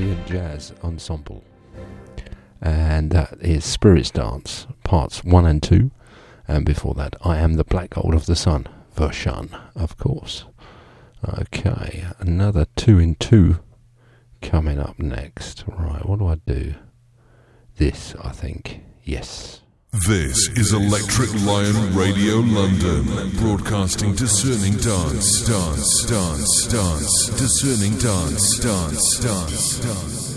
ambient jazz ensemble. And that is Spirits Dance, parts 1 and 2. And before that, I Am the Black Gold of the Sun, version, of course. Okay, another 2 in 2 coming up next. Right, what do I do? This, I think. Yes. This is Electric Lion Radio London, broadcasting discerning dance, discerning dance.